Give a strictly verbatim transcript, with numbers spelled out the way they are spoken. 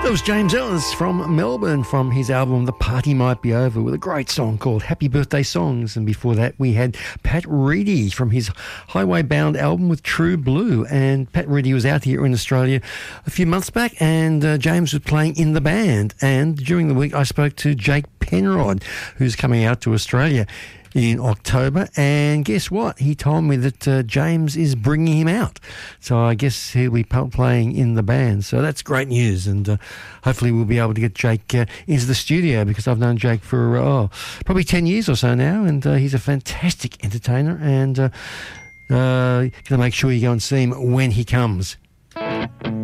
That was James Ellis from Melbourne from his album The Party Might Be Over with a great song called Happy Birthday Songs. And before that we had Pat Reedy from his Highway Bound album with True Blue. And Pat Reedy was out here in Australia a few months back, and uh, James was playing in the band. And during the week I spoke to Jake Penrod, who's coming out to Australia in October, and guess what? He told me that uh, James is bringing him out. So I guess he'll be playing in the band. So that's great news, and uh, hopefully we'll be able to get Jake uh, into the studio, because I've known Jake for oh, probably ten years or so now, and uh, he's a fantastic entertainer, and uh, uh, going to make sure you go and see him when he comes.